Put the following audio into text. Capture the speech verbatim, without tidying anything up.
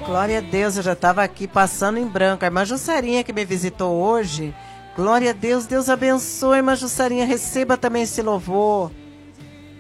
Glória a Deus, eu já estava aqui passando em branco. A irmã Jussarinha que me visitou hoje. Glória a Deus, Deus abençoe, irmã Jussarinha, receba também esse louvor.